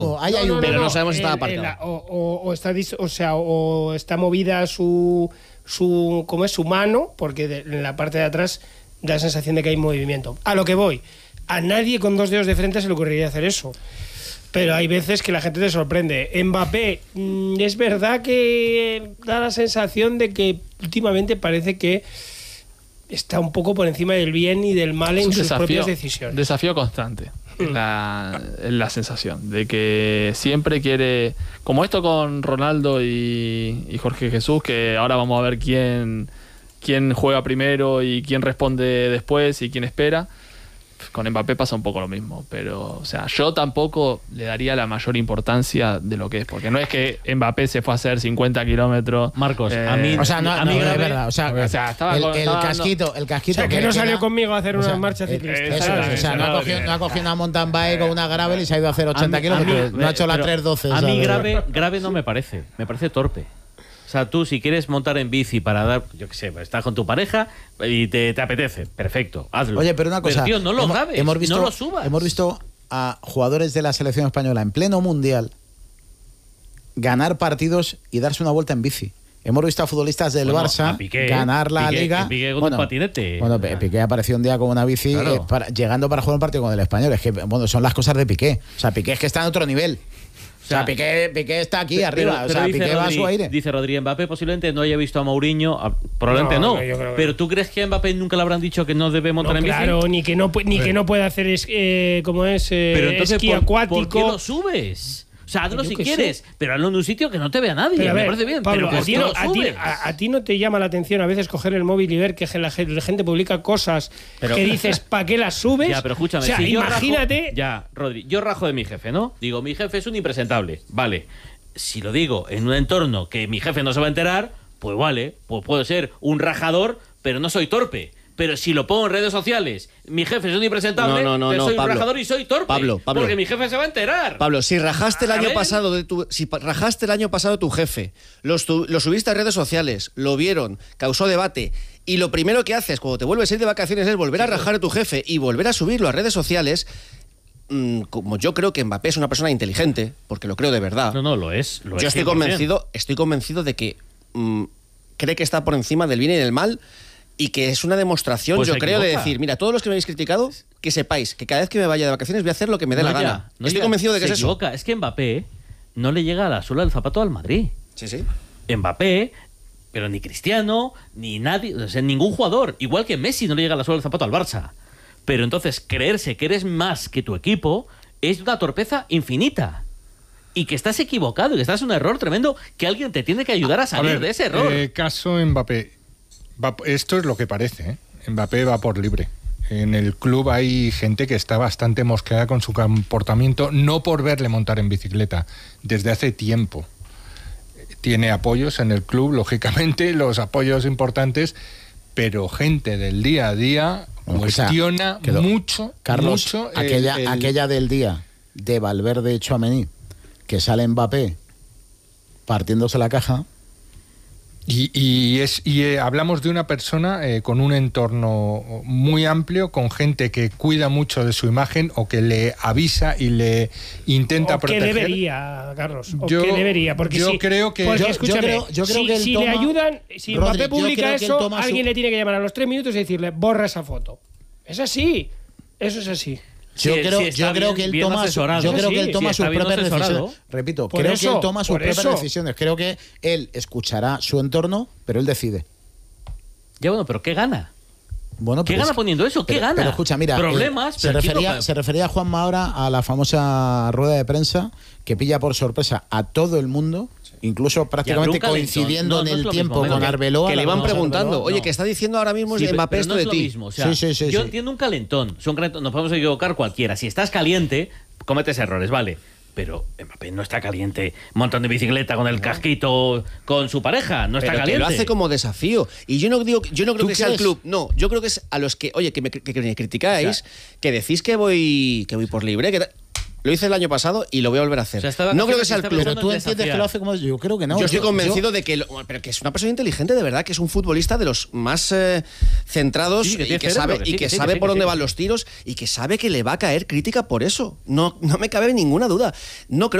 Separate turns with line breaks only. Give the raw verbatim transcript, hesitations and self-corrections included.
O, hay, hay
no,
un...
no,
pero no,
no
sabemos si está
el,
aparcado.
el, o, o, o, está, o sea, o está movida su, su, ¿cómo es? Su mano, porque de, en la parte de atrás da la sensación de que hay movimiento. A lo que voy, a nadie con dos dedos de frente se le ocurriría hacer eso. Pero hay veces que la gente te sorprende. Mbappé, mmm, es verdad que da la sensación de que últimamente parece que está un poco por encima del bien y del mal en sus
desafío,
propias decisiones.
Desafío constante. La, la sensación de que siempre quiere, como esto con Ronaldo y, y Jorge Jesús, que ahora vamos a ver quién, quién juega primero y quién responde después y quién espera. Con Mbappé pasa un poco lo mismo, pero o sea, yo tampoco le daría la mayor importancia de lo que es, porque no es que Mbappé se fue a hacer cincuenta kilómetros.
Marcos, eh, a mí, o sea, no, a mí no, no es verdad, o sea,
o sea estaba
el,
con,
el
estaba
casquito,
dando...
el casquito
o sea, que, que no salió
queda,
conmigo a hacer
o sea,
una marcha ciclista.
Eso, eso, o sea, no ha cogido, no ha cogido una mountain bike o una gravel y se ha ido a hacer ochenta
a mí,
kilómetros,
a mí,
no ha hecho la tres doce.
A mí grave, grave no me parece, me parece torpe. O sea, tú si quieres montar en bici para dar, yo qué sé, estás con tu pareja y te, te apetece, perfecto, hazlo.
Oye, pero una cosa,
pero, tío, no lo
hemos,
grabes,
hemos visto,
no lo subas.
Hemos visto a jugadores de la selección española en pleno mundial ganar partidos y darse una vuelta en bici. Hemos visto a futbolistas del
bueno,
Barça
Piqué,
ganar la
Piqué,
Liga.
Piqué con
bueno,
un patinete.
Bueno, Piqué apareció un día con una bici
claro.
eh, para, llegando para jugar un partido con el Español. Es que, bueno, son las cosas de Piqué. O sea, Piqué es que está en otro nivel. O sea, Piqué, Piqué está aquí
pero,
arriba.
Pero
o sea, Piqué
Rodri,
va a su aire.
Dice Rodri, Mbappé posiblemente no haya visto a Mourinho, a, probablemente no.
no, no
pero ¿tú crees que a Mbappé nunca le habrán dicho que no debe montar
no,
en bici?
Claro, ni que no, ni que no puede hacer es, eh, como es eh,
pero entonces,
esquí
¿por,
acuático.
¿por qué lo subes? O sea, hazlo
Yo
si
que
quieres,
sé.
pero hazlo en un sitio que no te vea nadie.
Pero a ver,
me parece bien.
Pablo,
pero
a, ti
¿por
no,
qué
a,
lo
ti,
subes?
a, a ti no te llama la atención a veces coger el móvil y ver que la gente, la gente publica cosas
pero,
que dices, ¿para qué las subes?
Ya, pero escúchame,
o sea,
si
imagínate.
Yo rajo, ya, Rodri, yo rajo de mi jefe, ¿no? Digo, mi jefe es un impresentable. Vale. Si lo digo en un entorno que mi jefe no se va a enterar, pues vale, pues puedo ser un rajador, pero no soy torpe. Pero si lo pongo en redes sociales, mi jefe es un impresentable,
no, no, no,
pero
no,
soy
Pablo.
un rajador y soy torpe.
Pablo, Pablo.
Porque mi jefe se va a enterar.
Pablo, si rajaste el
A
año
ver.
pasado de tu, si rajaste el año pasado tu jefe, lo, lo subiste a redes sociales, lo vieron, causó debate, y lo primero que haces cuando te vuelves a ir de vacaciones es volver a rajar a tu jefe y volver a subirlo a redes sociales. Como yo creo que Mbappé es una persona inteligente, porque lo creo de verdad.
No, no, lo es. Lo
yo
es
estoy
cien por ciento.
convencido, estoy convencido de que mmm, cree que está por encima del bien y del mal y que es una demostración,
Pues
yo
se
creo, de
equivoca.
decir, mira, todos los que me habéis criticado, que sepáis que cada vez que me vaya de vacaciones voy a hacer lo que me dé
No,
la
ya,
gana.
no,
estoy
ya,
convencido de que
se
es eso.
equivoca. Es que Mbappé no le llega a la suela del zapato al Madrid.
Sí, sí.
Mbappé, pero ni Cristiano, ni nadie, o sea, ningún jugador, igual que Messi no le llega a la suela del zapato al Barça. Pero entonces creerse que eres más que tu equipo es una torpeza infinita. Y que estás equivocado, y que estás en un error tremendo, que alguien te tiene que ayudar a salir
a ver,
de ese error.
Eh, caso Mbappé. Va, esto es lo que parece, ¿eh? Mbappé va por libre. En el club hay gente que está bastante mosqueada con su comportamiento, no por verle montar en bicicleta, desde hace tiempo. Tiene apoyos en el club, lógicamente, los apoyos importantes, pero gente del día a día
Bueno,
cuestiona
o sea, quedó,
mucho,
Carlos,
mucho
aquella,
el, el...
aquella del día de Valverde Tchouaméni, que sale Mbappé partiéndose la caja.
Y, y, es, y eh, hablamos de una persona eh, con un entorno muy amplio, con gente que cuida mucho de su imagen o que le avisa y le intenta
o
proteger.
que debería, Carlos. O
Yo-
que debería. Porque
yo
si,
creo que-
porque,
yo- yo
escúchame,
creo- yo creo
si,
que él
si
toma-
le ayudan, si
Rodri,
Mbappé
yo
publica
creo que él
eso,
toma su-
alguien le tiene que llamar a los tres minutos y decirle, borra esa foto. Es así. Eso es así.
Yo
Si-
creo,
si está
yo creo
bien-
que él
bien
toma, su-
asesorado.
yo creo
Sí,
que él
sí,
toma
está
sus
bien
propias
asesorado.
decisiones. Repito,
Por
creo
eso,
que él toma sus
por
propias
eso.
decisiones. Creo que él escuchará su entorno, pero él decide.
Ya bueno, pero ¿qué gana?
Bueno,
¿Qué
pero
gana
es-
poniendo eso? ¿Qué
pero-
gana?
Pero escucha, mira,
Problemas,
eh, se,
pero
refería,
entiendo-
se refería Juanma ahora a la famosa rueda de prensa que pilla por sorpresa a todo el mundo, incluso prácticamente
Ya, pero un calentón.
coincidiendo
No, no
en
es
el
lo
tiempo
mismo,
con
venga.
Arbeloa.
Que le
la
van
famosa
preguntando,
Arbeloa.
oye,
no.
que está diciendo ahora mismo
Sí,
de Mbappé
pero
esto
no
de
es lo
ti.
mismo. O sea,
Sí, sí, sí,
yo
sí.
entiendo un calentón. Son calentón. Nos podemos equivocar cualquiera. Si estás caliente, cometes errores, vale. Pero Mbappé no está caliente montando en bicicleta con el casquito con su pareja. No está
Pero que
caliente.
lo hace como desafío. Y yo no digo, yo no creo
¿Tú
que sea el
crees?
club. No, yo creo que es a los que, oye, que me, que, que me criticáis,
O sea,
que decís que voy, que voy por libre. Que ta- Lo hice el año pasado y lo voy a volver a hacer.
O sea, está
no creo que
vacaciones
sea
y
el
está
club.
Pero
pensando
tú
en
entiendes
desafiar.
que lo hace como yo creo que no.
yo estoy
Yo-
convencido
yo-
de que, lo- pero que es una persona inteligente de verdad, que es un futbolista de los más eh, centrados
Sí, que
y
tiene
que
cerebro,
sabe,
que
y
sí,
que
que sí,
sabe
que sí,
por
que
dónde
sí,
van
que
los tiros y que sabe que le va a caer crítica por eso. No, no me cabe ninguna duda. No creo